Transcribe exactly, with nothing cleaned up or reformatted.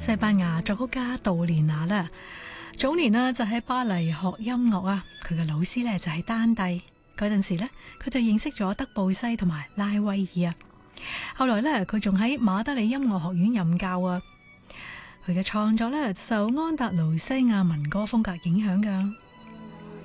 西班牙作曲家杜連娜啦，早年呢就喺巴黎學音樂啊，佢嘅老師呢就係丹蒂，嗰陣時呢佢就認識咗德布西同埋拉威爾啊，後來呢佢仲喺馬德里音樂學院任教啊，佢嘅創作呢受安達盧西亞民歌風格影響噶。